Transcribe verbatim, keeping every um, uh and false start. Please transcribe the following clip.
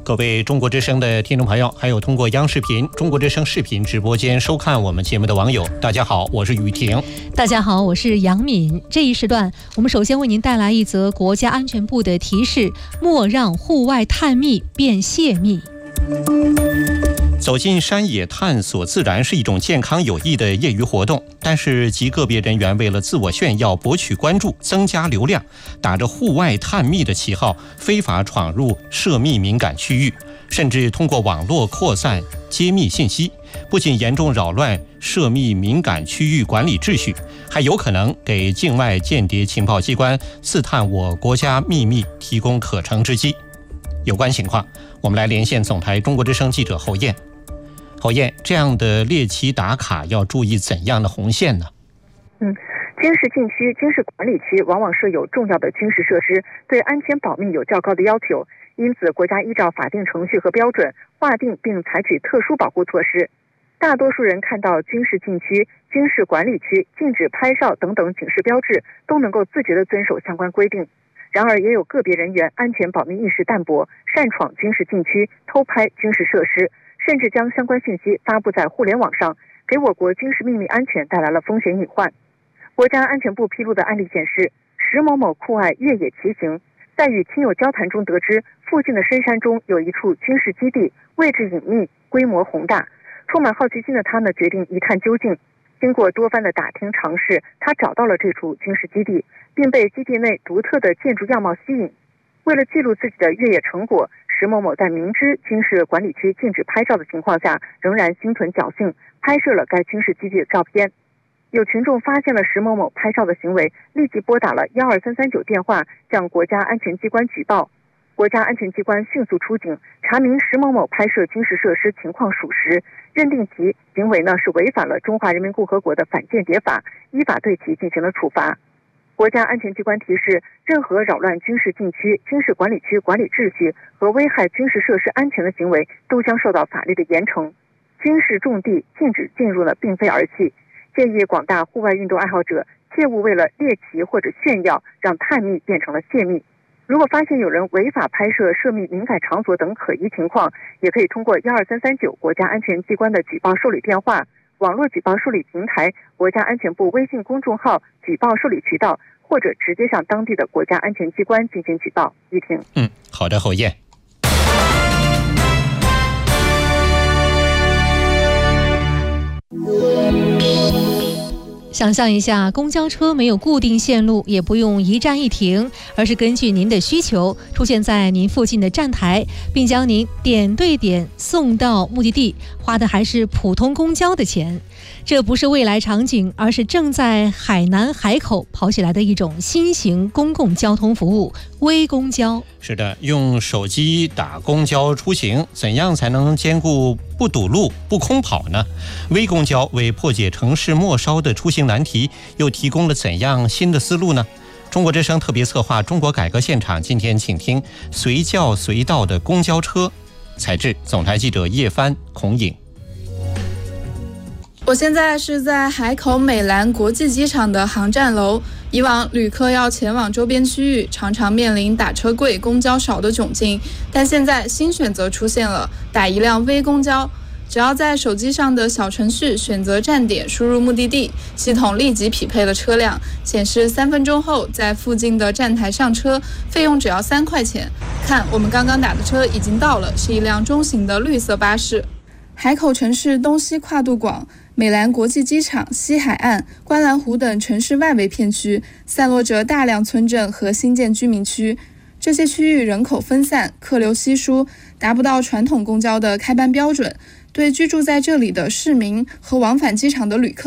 各位中国之声的听众朋友，还有通过央视频、中国之声视频直播间收看我们节目的网友，大家好，我是雨婷。 大家好，我是杨敏。这一时段，我们首先为您带来一则国家安全部的提示：莫让户外探秘变泄密。 走进山野探索自然是一种健康有益的业余活动，但是极个别人员为了自我炫耀、博取关注、增加流量，打着户外探秘的旗号，非法闯入涉密敏感区域，甚至通过网络扩散揭秘信息，不仅严重扰乱涉密敏感区域管理秩序，还有可能给境外间谍情报机关刺探我国家秘密提供可乘之机。有关情况，我们来连线总台中国之声记者侯燕。侯燕，这样的猎奇打卡要注意怎样的红线呢？ 嗯，军事禁区、军事管理区往往设有重要的军事设施，对安全保密有较高的要求，因此国家依照法定程序和标准划定并采取特殊保护措施。大多数人看到军事禁区、军事管理区禁止拍照等等警示标志，都能够自觉地遵守相关规定。然而，也有个别人员安全保密意识淡薄，擅闯军事禁区，偷拍军事设施，甚至将相关信息发布在互联网上，给我国军事秘密安全带来了风险隐患。国家安全部披露的案例显示，石某某酷爱越野骑行，在与亲友交谈中得知附近的深山中有一处军事基地，位置隐秘，规模宏大。充满好奇心的他呢，决定一探究竟。经过多番的打听尝试，他找到了这处军事基地，并被基地内独特的建筑样貌吸引。为了记录自己的越野成果，石某某在明知军事管理区禁止拍照的情况下，仍然心存侥幸，拍摄了该军事基地的照片。有群众发现了石某某拍照的行为，立即拨打了一二三三九电话向国家安全机关举报。国家安全机关迅速出警，查明石某某拍摄军事设施情况属实，认定其行为呢是违反了中华人民共和国的反间谍法，依法对其进行了处罚。国家安全机关提示，任何扰乱军事禁区、军事管理区管理秩序和危害军事设施安全的行为，都将受到法律的严惩。军事重地禁止进入呢，并非儿戏。建议广大户外运动爱好者切勿为了猎奇或者炫耀，让探秘变成了泄密。如果发现有人违法拍摄涉密敏感场所等可疑情况，也可以通过一二三三九国家安全机关的举报受理电话、网络举报受理平台、国家安全部微信公众号举报受理渠道，或者直接向当地的国家安全机关进行举报。玉婷， 嗯，好的，侯燕。 想象一下，公交车没有固定线路，也不用一站一停，而是根据您的需求出现在您附近的站台，并将您点对点送到目的地，花的还是普通公交的钱。这不是未来场景，而是正在海南海口跑起来的一种新型公共交通服务——微公交。 是的，用手机打公交出行，怎样才能兼顾不堵路、不空跑呢？微公交为破解城市末梢的出行难题，又提供了怎样新的思路呢？中国之声特别策划《中国改革现场》，今天请听随叫随到的公交车。采制总台记者叶帆、孔颖。 我现在是在海口美兰国际机场的航站楼。以往旅客要前往周边区域，常常面临打车贵、公交少的窘境，但现在新选择出现了，打一辆微公交。只要在手机上的小程序选择站点，输入目的地，系统立即匹配了车辆，显示三分钟后在附近的站台上车，费用只要三块钱。看，我们刚刚打的车已经到了，是一辆中型的绿色巴士。海口城市东西跨度广，美兰国际机场、西海岸、观澜湖等城市外围片区散落着大量村镇和新建居民区，这些区域人口分散，客流稀疏，达不到传统公交的开班标准，对居住在这里的市民和往返机场的旅客